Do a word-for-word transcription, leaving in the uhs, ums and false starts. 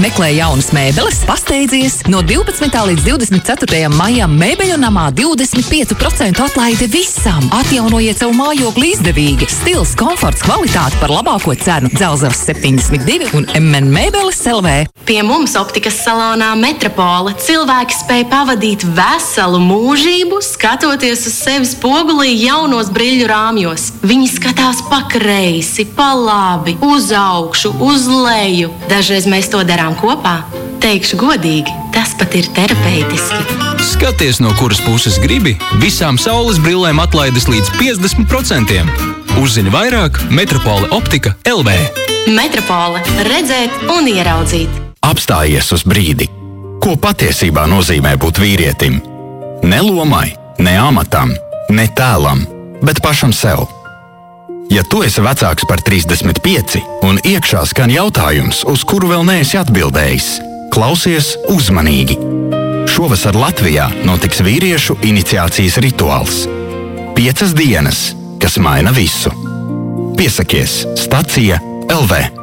Meklē jaunas mēbeles, pasteidzies. No divpadsmitā līdz divdesmit ceturtajam maijam Mēbeļu namā divdesmit pieci procenti atlaide visam. Atjaunojiet savu mājokli izdevīgi. Stils, komforts, kvalitāte par labāko cenu. Dzelzavas septiņdesmit divi un M N Mēbeles L V. Pie mums optikas salonā Metropole cilvēki spēj pavadīt veselu mūžību, skatoties uz sevi spogulī jaunos briļu rāmjos. Viņi skatās pa kreisi, pa labi, uz augšu, uz leju. Dažreiz mēs to darām kopā. Teikšu godīgi, tas pat ir terapeitiski. Skaties, no kuras puses gribi, visām saules brillēm atlaides līdz piecdesmit procentiem. Uzzini vairāk Metropole optika L V. Metropole. Redzēt un ieraudzīt. Apstājies uz brīdi. Ko patiesībā nozīmē būt vīrietim? Ne lomai, ne amatam, ne tēlam, bet pašam sev. Ja tu esi vecāks par trīsdesmit pieci un iekšā skan jautājums, uz kuru vēl neesi atbildējis, klausies uzmanīgi. Šovasar Latvijā notiks vīriešu iniciācijas rituāls. Piecas dienas, kas maina visu. Piesakies, stacija L V.